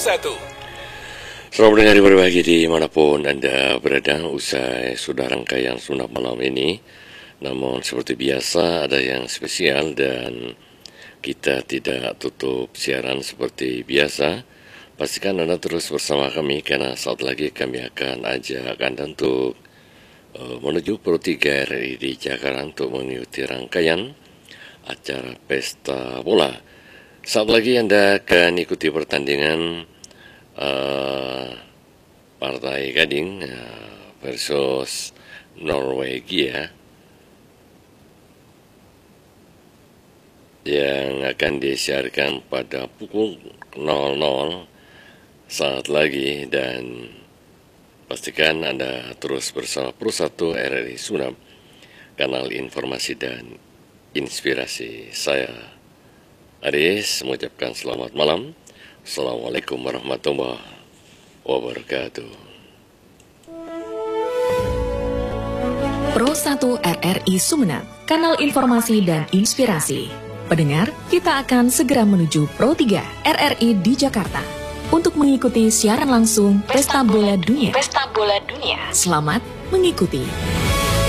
1. Selamat mendengar berbahagia dimanapun Anda berada. Usai sudah rangkaian sunat malam ini, namun seperti biasa ada yang spesial dan kita tidak tutup siaran seperti biasa. Pastikan Anda terus bersama kami karena saat lagi kami akan ajak Anda untuk menuju Pro 3 RRI di Jakarta untuk mengikuti rangkaian acara pesta bola. Saat lagi Anda akan ikuti pertandingan Partai Gading versus Norwegia yang akan disiarkan pada pukul 00 saat lagi, dan pastikan Anda terus bersama Pro 1 RRI Sunab, kanal informasi dan inspirasi. Saya Aris mengucapkan selamat malam. Assalamualaikum warahmatullahi wabarakatuh. Pro 1 RRI Sumeneb, kanal informasi dan inspirasi. Pendengar, kita akan segera menuju Pro 3 RRI di Jakarta untuk mengikuti siaran langsung Pesta Bola Dunia. Selamat mengikuti.